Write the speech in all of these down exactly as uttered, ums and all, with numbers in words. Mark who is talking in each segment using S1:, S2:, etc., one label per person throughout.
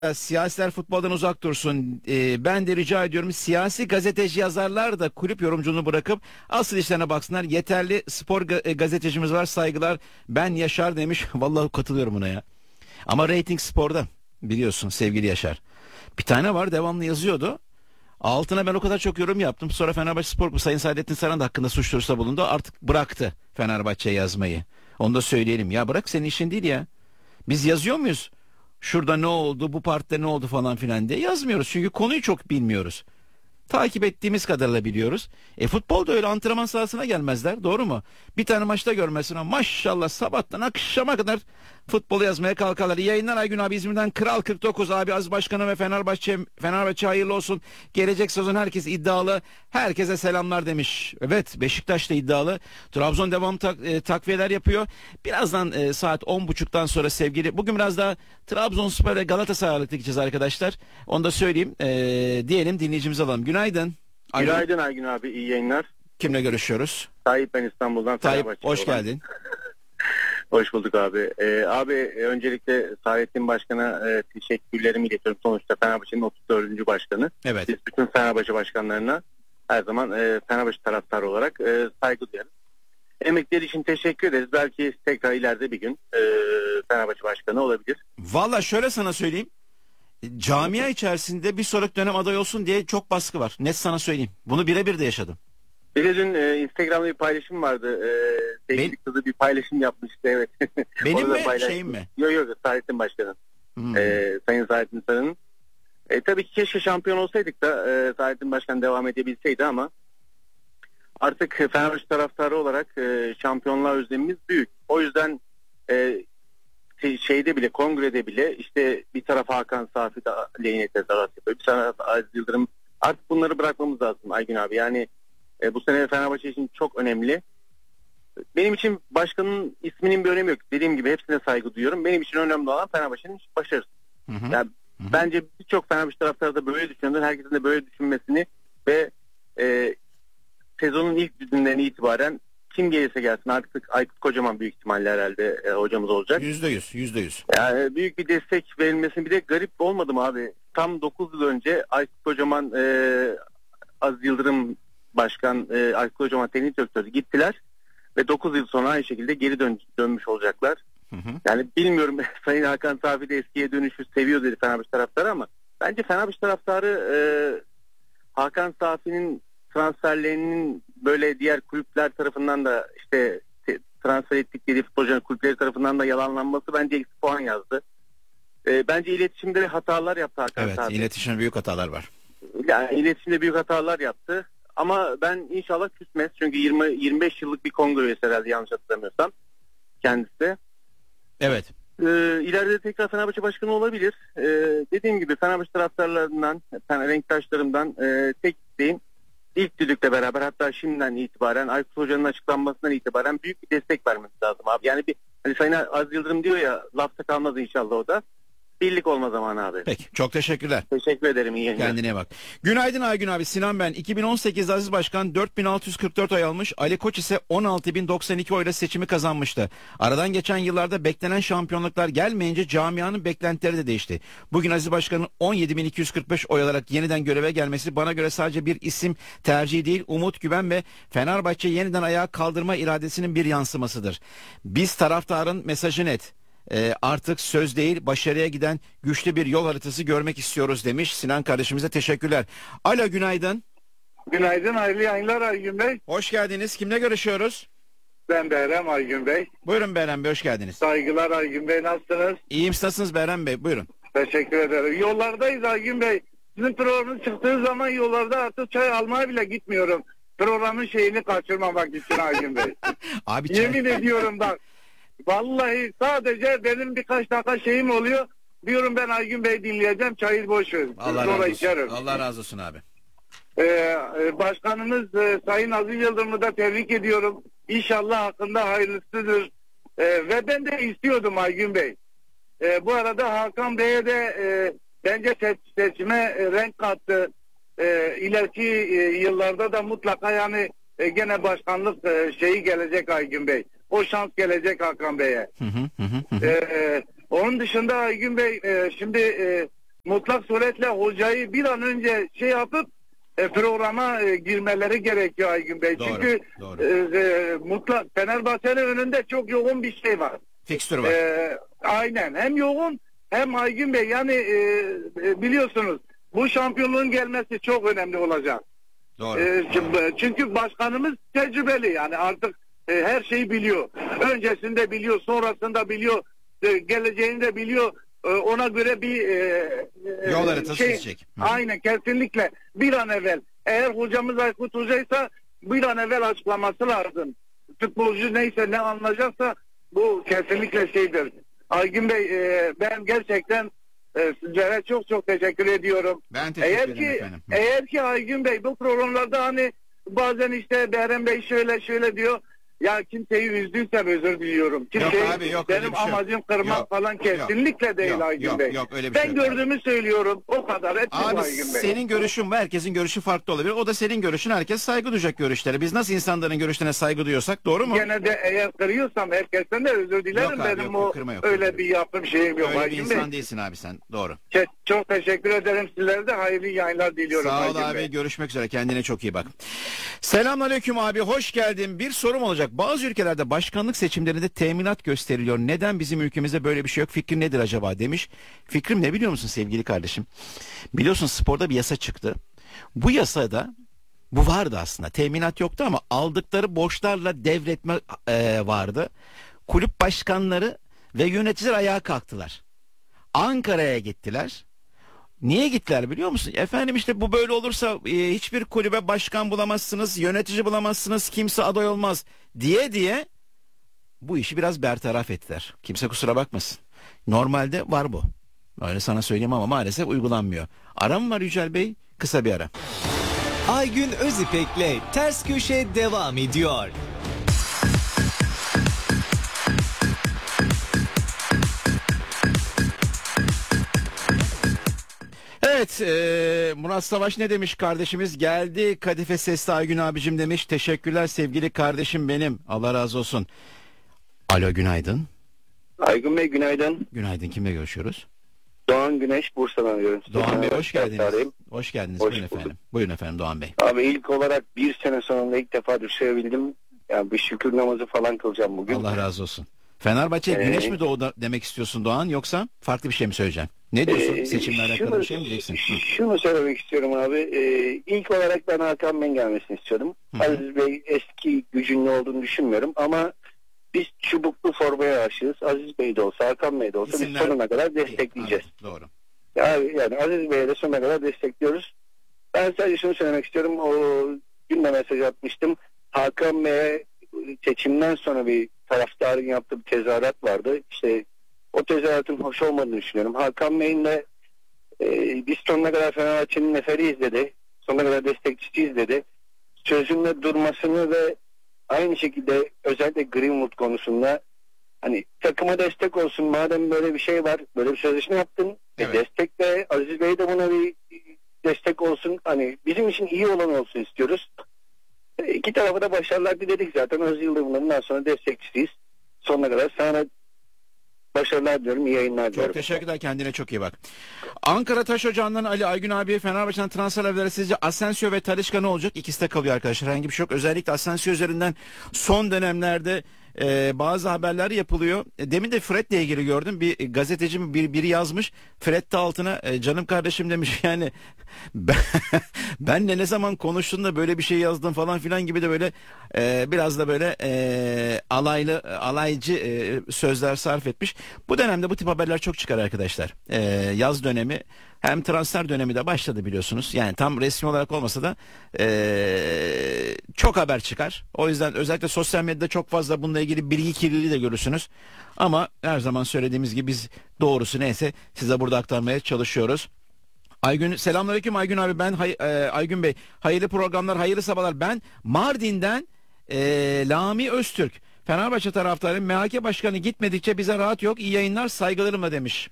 S1: Siyasiler futboldan uzak dursun. Ee, ben de rica ediyorum, siyasi gazeteci yazarlar da kulüp yorumculuğunu bırakıp asıl işlerine baksınlar. Yeterli spor ga- e, gazetecimiz var, saygılar. Ben Yaşar demiş. Vallahi katılıyorum buna ya. Ama reyting sporda, biliyorsun sevgili Yaşar. Bir tane var, devamlı yazıyordu. Altına ben o kadar çok yorum yaptım. Sonra Fenerbahçe Spor Kulübü Sayın Saadettin Saran da hakkında suç duyurusunda bulundu. Artık bıraktı Fenerbahçe'ye yazmayı. Onu da söyleyelim. Ya bırak, senin işin değil ya. Biz yazıyor muyuz? Şurada ne oldu, bu partide ne oldu falan filan diye yazmıyoruz. Çünkü konuyu çok bilmiyoruz. Takip ettiğimiz kadarıyla biliyoruz. E futbolda öyle, antrenman sahasına gelmezler, doğru mu? Bir tane maçta görmesin ama maşallah sabahtan akşama kadar futbolu yazmaya kalkarlar. İyi yayınlar Aygün abi, İzmir'den Kral kırk dokuz abi, Aziz Başkanım ve Fenerbahçe Fenerbahçe hayırlı olsun. Gelecek sezon herkes iddialı. Herkese selamlar demiş. Evet, Beşiktaş da iddialı. Trabzon devam tak, e, takviyeler yapıyor. Birazdan e, saat on buçuktan sonra sevgili, bugün biraz daha Trabzonspor ve Galatasaray ağırlıklı gideceğiz arkadaşlar. Onu da söyleyeyim. E, diyelim, dinleyicimizi alalım. Günaydın. Aygün.
S2: Günaydın Aygün abi, iyi yayınlar.
S1: Kimle görüşüyoruz?
S2: Tayyip, ben İstanbul'dan.
S1: Tayyip, hoş olan. Geldin.
S2: Hoş bulduk abi. Ee, abi öncelikle Saadettin Başkan'a e, teşekkürlerimi iletiyorum. Sonuçta Fenerbahçe'nin otuz dördüncü başkanı.
S1: Evet.
S2: Biz bütün Fenerbahçe başkanlarına her zaman e, Fenerbahçe taraftarı olarak e, saygı duyarız. Emekleri için teşekkür ederiz. Belki tekrar ileride bir gün e, Fenerbahçe başkanı olabilir.
S1: Valla şöyle sana söyleyeyim. Camia içerisinde bir sonraki dönem aday olsun diye çok baskı var. Net sana söyleyeyim. Bunu birebir de yaşadım.
S2: Bir de dün e, Instagram'da bir paylaşım vardı. E, sevgili
S1: Ben...
S2: kızı bir paylaşım yapmıştı, evet.
S1: Benim mi şeyim mi?
S2: Yok yok, Saadettin Başkan'ın.
S1: Hmm.
S2: E, Sayın Saadettin Sarı'nın. E, tabii ki keşke şampiyon olsaydık da e, Saadettin Başkan devam edebilseydi ama artık Fenerbahçe taraftarı olarak e, şampiyonluğa özlemimiz büyük. O yüzden e, şeyde bile, kongrede bile işte bir taraf Hakan Safi de lehine tezahürat yapıyor. Bir taraf Aziz Yıldırım. Artık bunları bırakmamız lazım Aygün abi. Yani e, bu sene Fenerbahçe için çok önemli. Benim için başkanın isminin bir önemi yok. Dediğim gibi hepsine saygı duyuyorum. Benim için önemli olan Fenerbahçe'nin başarısı. Hı hı. Yani hı hı. Bence birçok Fenerbahçe taraftarı da böyle düşünüyor. Herkesin de böyle düşünmesini ve e, sezonun ilk gününden itibaren kim gelirse gelsin, artık Aykut Kocaman büyük ihtimalle herhalde e, hocamız olacak.
S1: Yüzde yüz, yüzde yüz.
S2: Yani büyük bir destek verilmesini, bir de garip olmadı mı abi? Tam dokuz yıl önce Aykut Kocaman, e, Aziz Yıldırım Başkan, e, Aykut Kocaman teknik direktörü gittiler ve dokuz yıl sonra aynı şekilde geri dön dönmüş olacaklar. Hı hı. Yani bilmiyorum, Sayın Hakan Safi de eskiye dönüşü seviyor dedi Fenerbahçe taraftarı ama bence Fenerbahçe taraftarı e, Hakan Safi'nin transferlerinin böyle diğer kulüpler tarafından da işte transfer ettikleri futbolcuların kulüpleri tarafından da yalanlanması bence eksi puan yazdı. E, bence iletişimde hatalar yaptı Hakan
S1: evet,
S2: Safi.
S1: Evet, iletişimde büyük hatalar var.
S2: Yani iletişimde büyük hatalar yaptı. Ama ben inşallah küsmez. Çünkü yirmi yirmi beş yıllık bir kongre üyesi herhalde, yanlış hatırlamıyorsam kendisi.
S1: Evet.
S2: Ee, ileride tekrar Fenerbahçe başkanı olabilir. Ee, dediğim gibi Fenerbahçe taraftarlarından, renktaşlarımdan e, tek isteğim ilk düdükle beraber, hatta şimdiden itibaren Aykut Hoca'nın açıklanmasından itibaren büyük bir destek vermemiz lazım abi. Yani bir, hani Sayın Aziz Yıldırım diyor ya, lafta kalmaz inşallah o da. Birlik olma zamanı abi.
S1: Peki, çok teşekkürler.
S2: Teşekkür ederim, iyi yayınlar.
S1: Kendine bak. Günaydın Aygün abi, Sinan ben. iki bin on sekizde Aziz Başkan dört bin altı yüz kırk dört oy almış. Ali Koç ise on altı bin doksan iki oyla seçimi kazanmıştı. Aradan geçen yıllarda beklenen şampiyonluklar gelmeyince camianın beklentileri de değişti. Bugün Aziz Başkan'ın on yedi bin iki yüz kırk beş oy alarak yeniden göreve gelmesi bana göre sadece bir isim tercihi değil, umut, güven ve Fenerbahçe yeniden ayağa kaldırma iradesinin bir yansımasıdır. Biz taraftarın mesajı net. Ee, artık söz değil, başarıya giden güçlü bir yol haritası görmek istiyoruz demiş. Sinan kardeşimize teşekkürler. Alo, günaydın.
S3: Günaydın, hayırlı yayınlar Aygün Bey.
S1: Hoş geldiniz. Kimle görüşüyoruz?
S3: Ben Berem Aygün Bey.
S1: Buyurun Berem Bey, hoş geldiniz.
S3: Saygılar Aygün Bey, nasılsınız?
S1: İyiyim, nasılsınız Berem Bey, buyurun.
S3: Teşekkür ederim. Yollardayız Aygün Bey. Sizin programınız çıktığı zaman yollarda artık çay almaya bile gitmiyorum. Programın şeyini kaçırmamak için Aygün Bey.
S1: Abi çay...
S3: Yemin ediyorum bak. Vallahi sadece benim birkaç dakika şeyim oluyor. Diyorum ben Aygün Bey dinleyeceğim, çayı boş verin.
S1: Allah razı olsun. İçerim. Allah razı olsun abi.
S3: Ee, başkanımız e, Sayın Aziz Yıldırım'ı da tebrik ediyorum. İnşallah hakkında hayırlısıdır. Ee, ve ben de istiyordum Aygün Bey. Ee, bu arada Hakan Bey'e de e, bence seç, seçime e, renk kattı. E, ileriki e, yıllarda da mutlaka yani e, gene başkanlık e, şeyi gelecek Aygün Bey. O şans gelecek Hakan Bey'e. Ee, onun dışında Aygün Bey e, şimdi e, mutlak suretle hocayı bir an önce şey yapıp e, programa e, girmeleri gerekiyor Aygün Bey.
S1: Doğru,
S3: Çünkü
S1: doğru.
S3: E, e, mutlak Fenerbahçe'nin önünde çok yoğun bir şey var.
S1: Fikstür var.
S3: E, aynen, hem yoğun hem Aygün Bey, yani e, e, biliyorsunuz bu şampiyonluğun gelmesi çok önemli olacak.
S1: Doğru.
S3: E,
S1: doğru.
S3: çünkü başkanımız tecrübeli, yani artık e, her şeyi biliyor. Öncesinde biliyor, sonrasında biliyor, e, geleceğini de biliyor. E, ona göre bir e,
S1: Yol
S3: e,
S1: haritası
S3: şey,
S1: çizecek. Hı.
S3: aynen, kesinlikle bir an evvel, eğer hocamız Aykut Hoca'ysa bir an evvel açıklaması lazım. Futbolcu neyse, ne anlayacaksa bu kesinlikle şeydir. Aygün Bey, e, ben gerçekten e, sizlere çok çok teşekkür ediyorum.
S1: Ben teşekkür
S3: Eğer
S1: ederim
S3: ki
S1: efendim. Hı.
S3: eğer ki Aygün Bey bu programlarda hani bazen işte Berem Bey şöyle şöyle diyor. Ya kimseyi üzdüysem özür diliyorum. Kimseyi,
S1: abi, yok, öyle
S3: benim
S1: bir şey yok.
S3: amacım kırmak
S1: Yok,
S3: falan kesinlikle
S1: yok,
S3: değil
S1: yok,
S3: Aygün
S1: yok,
S3: Bey.
S1: yok, öyle bir
S3: ben
S1: şey yok.
S3: gördüğümü söylüyorum. O kadar. Etmez
S1: Abi
S3: Aygün Bey.
S1: senin görüşün ve herkesin görüşü farklı olabilir. O da senin görüşün. Herkes saygı duyacak görüşlere. Biz nasıl insanların görüşlerine saygı duyuyorsak, doğru mu?
S3: Gene de eğer kırıyorsam herkesten de özür dilerim.
S1: Yok abi,
S3: benim
S1: yok,
S3: o
S1: kırma yok,
S3: öyle
S1: kırma.
S3: bir yapım şeyim yok
S1: Öyle bir
S3: Aygün Bey.
S1: insan değilsin abi sen. Doğru.
S3: Çok, çok teşekkür ederim. Sizlere de hayırlı yayınlar diliyorum.
S1: Sağ ol
S3: Aygün
S1: abi.
S3: Bey.
S1: Görüşmek üzere. Kendine çok iyi bak. Selamünaleyküm abi. Hoş geldin. Bir sorum olacak. Bazı ülkelerde başkanlık seçimlerinde teminat gösteriliyor. Neden bizim ülkemizde böyle bir şey yok? Fikrin nedir acaba demiş. Fikrim ne biliyor musun sevgili kardeşim? Biliyorsun sporda bir yasa çıktı. Bu yasada bu vardı aslında. Teminat yoktu ama aldıkları borçlarla devretme e, vardı. Kulüp başkanları ve yöneticiler ayağa kalktılar. Ankara'ya gittiler. Niye gittiler biliyor musun? Efendim işte bu böyle olursa e, hiçbir kulübe başkan bulamazsınız, yönetici bulamazsınız, kimse aday olmaz diye diye bu işi biraz bertaraf ettiler. Kimse kusura bakmasın. Normalde var bu. Öyle sana söyleyeyim ama maalesef uygulanmıyor. Ara mı var Yücel Bey? Kısa bir ara.
S4: Aygün Özipek'le Ters Köşe devam ediyor.
S1: Evet, e, Murat Savaş ne demiş kardeşimiz? Geldi Kadife Sesli Aygün abicim demiş. Teşekkürler sevgili kardeşim benim. Allah razı olsun. Alo, günaydın.
S5: Aygün Bey günaydın.
S1: Günaydın, kimle görüşüyoruz?
S5: Doğan Güneş Bursa'dan arıyorum.
S1: Doğan Bey hoş geldiniz.
S5: Tarihim.
S1: Hoş geldiniz.
S5: Hoş
S1: Buyurun
S5: bulduk.
S1: efendim. Buyurun efendim Doğan Bey.
S5: Abi ilk olarak bir sene sonunda ilk defa düşebildim. Yani bir şükür namazı falan kılacağım bugün.
S1: Allah razı olsun. Fenerbahçe
S5: Ee,
S1: güneş mi doğdu demek istiyorsun Doğan, yoksa farklı bir şey mi söyleyeceksin? Ne diyorsun?
S5: Ee,
S1: Seçimle alakalı
S5: şunu-
S1: bir şey mi diyeceksin? Hı.
S5: Şunu söylemek istiyorum abi. Ee, ilk olarak ben Hakan Bey'in gelmesini istiyordum.
S1: Hı hı.
S5: Aziz Bey eski gücünün olduğunu düşünmüyorum ama biz çubuklu formaya aşığız. Aziz Bey de olsa, Hakan Bey de olsa
S1: İsimler-
S5: biz sonuna kadar destekleyeceğiz.
S1: Evet, doğru.
S5: Yani, yani Aziz Bey'e de sonuna kadar destekliyoruz. Ben sadece şunu söylemek istiyorum. O gün de mesaj atmıştım. Hakan Bey'e seçimden sonra bir taraftarın yaptığı bir tezahürat vardı. İşte o tezahüratın hoş olmadığını düşünüyorum. Hakan Bey'in de e, biz sonuna kadar Fenerbahçe'nin neferiyiz dedi. Sonuna kadar destekçisiyiz dedi. Sözünde durmasını ve aynı şekilde özellikle Greenwood konusunda hani takıma destek olsun, madem böyle bir şey var, böyle bir sözleşme yaptın,
S1: Evet.
S5: e, destek ve Aziz Bey de buna bir destek olsun, hani bizim için iyi olan olsun istiyoruz. E, İki tarafa da başarılar diledik zaten. Öz Yıldırım'la bundan sonra destekçisiyiz. Sonuna kadar sana başarılar diliyorum, iyi yayınlar
S1: Çok
S5: diliyorum.
S1: teşekkürler, kendine çok iyi bak. Ankara Taş Ocağı'ndan Ali Aygün abiye Fenerbahçe'den transfer haberleri sizce Asensio ve Talisca ne olacak? İkisi de kalıyor arkadaşlar, herhangi bir şey yok. Özellikle Asensio üzerinden son dönemlerde e, bazı haberler yapılıyor. E, demin de Fred'le ilgili gördüm. Bir gazeteci mi bir, biri yazmış. Fred de altına e, canım kardeşim demiş yani ben, benle ne zaman konuştun da böyle bir şey yazdın falan filan gibi de böyle e, biraz da böyle e, alaylı alaycı e, sözler sarf etmiş. Bu dönemde bu tip haberler çok çıkar arkadaşlar. E, yaz dönemi hem transfer dönemi de başladı biliyorsunuz. Yani tam resmi olarak olmasa da e, çok haber çıkar. O yüzden özellikle sosyal medyada çok fazla bununla ilgili bilgi kirliliği de görürsünüz. Ama her zaman söylediğimiz gibi biz doğrusu neyse size burada aktarmaya çalışıyoruz. Aygün, selamünaleyküm Aygün abi, ben hay, e, Aygün Bey, hayırlı programlar, hayırlı sabahlar. Ben Mardin'den e, Lami Öztürk, Fenerbahçe taraftarı. M H K başkanı gitmedikçe bize rahat yok, iyi yayınlar saygılarımla demiş.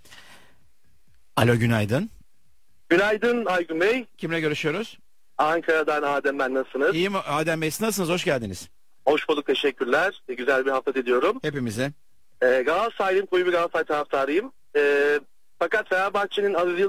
S1: Alo, günaydın.
S6: Günaydın Aygün Bey.
S1: Kimle görüşüyoruz?
S6: Ankara'dan Adem, ben, nasılsınız?
S1: İyiyim Adem Bey, siz nasılsınız? Hoş geldiniz.
S6: Hoş bulduk, teşekkürler. Güzel bir hafta diliyorum.
S1: Hepimize.
S6: Ee, Galatasaray'ın koyu bir Galatasaray taraftarıyım. Ee, Fakat Fenerbahçe'nin Aziz